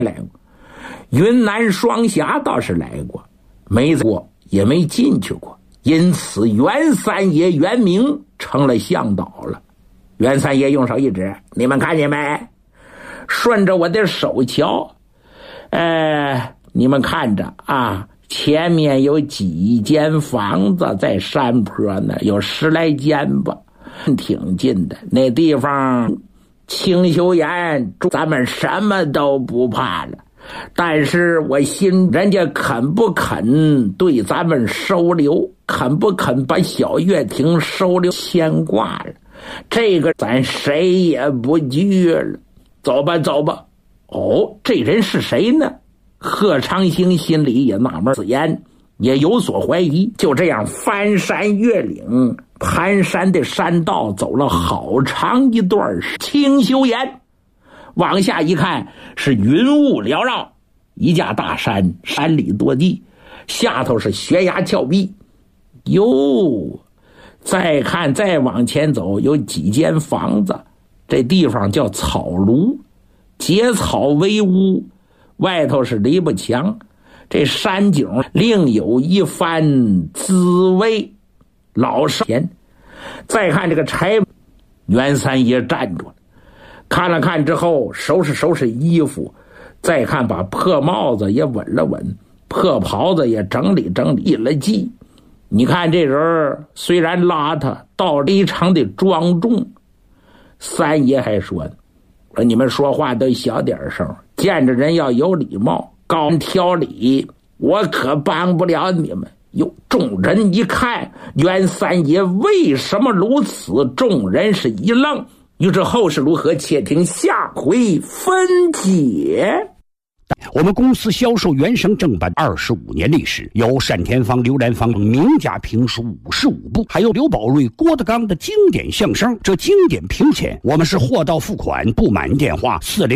来过，云南双峡倒是来过，没过也没进去过，因此袁三爷袁明成了向导了。袁三爷用手一指，你们看见没？顺着我的手瞧，你们看着啊，前面有几间房子在山坡呢，有10来间吧，挺近的。那地方清修岩，咱们什么都不怕了。但是我心人家肯不肯对咱们收留，肯不肯把小月亭收留牵挂了，这个咱谁也不惧了。走吧走吧。哦，这人是谁呢？贺长兴心里也纳闷，此言也有所怀疑。就这样翻山越岭，盘山的山道走了好长一段清修岩，往下一看是云雾缭绕，一架大山，山里多地，下头是悬崖峭壁。哟，再看再往前走，有几间房子，这地方叫草庐，结草为屋，外头是篱笆墙，这山景另有一番滋味。老少前，再看这个柴，袁三爷站住了，看了看之后，收拾衣服，再看把破帽子也稳了稳，破袍子也整理了系。你看这人虽然邋遢，倒非常的庄重。三爷还说你们说话都小点声，见着人要有礼貌，高人挑理，我可帮不了你们。哟，众人一看袁三爷为什么如此，众人是一愣。欲知后事如何，且听下回分解。 我们公司销售原声正版25年历史，有单田芳、刘兰芳名家评书55部，还有刘宝瑞、郭德纲的经典相声。这经典评钱，我们是货到付款，不满电话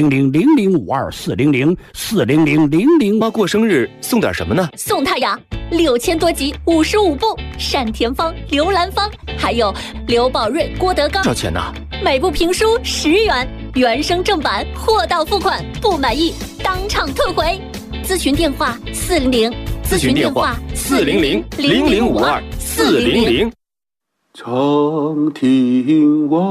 400-0052-400-400-00。 妈过生日送点什么呢？ 送他呀，6000多集55部，单田芳、刘兰芳，还有刘宝瑞、郭德纲。 多少钱呢？ 每部评书10元，原声正版，货到付款，不满意当场退回。咨询电话 400-0052-400。 长亭外，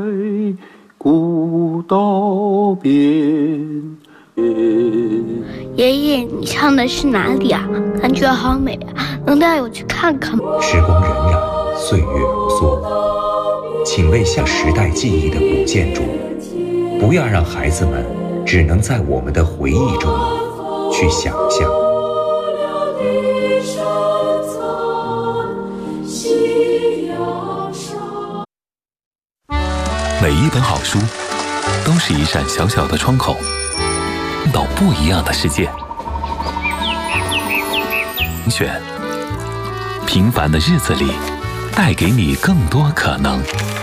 古道边。 爷爷，你唱的是哪里啊？感觉好美啊，能带我去看看吗？ 时光荏苒，岁月如梭，请为下时代记忆的古建筑，不要让孩子们只能在我们的回忆中去想象。 每一本好书都是一扇小小的窗口，到不一样的世界。选平凡的日子里，带给你更多可能。